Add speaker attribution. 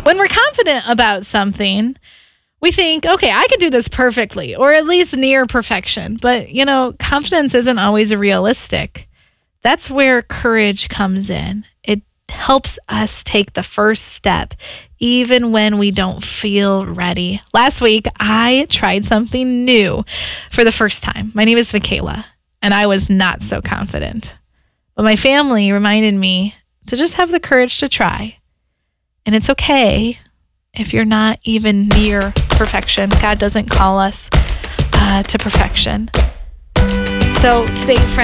Speaker 1: When we're confident about something, we think, okay, I can do this perfectly, or at least near perfection. But, confidence isn't always realistic. That's where courage comes in. It helps us take the first step, even when we don't feel ready. Last week, I tried something new for the first time. My name is Michaela, and I was not so confident. But my family reminded me to just have the courage to try. And it's okay if you're not even near perfection. God doesn't call us to perfection. So today, friends,